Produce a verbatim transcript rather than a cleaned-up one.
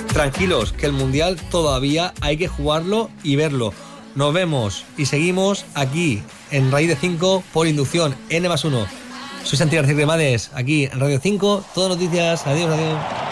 tranquilos, que el Mundial todavía hay que jugarlo y verlo. Nos vemos y seguimos aquí en Raíz de cinco por inducción N más uno. Soy Santiago García Cremades, aquí en Radio cinco, todas noticias. Adiós, adiós.